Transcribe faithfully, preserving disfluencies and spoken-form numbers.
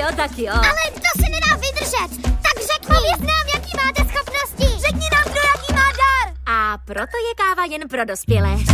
jo, tak jo. Ale to si nedá vydržet. Tak řekni. Pověz nám, jaký máte schopnosti. Řekni nám, kdo jaký má dar. A proto je káva jen pro dospělé.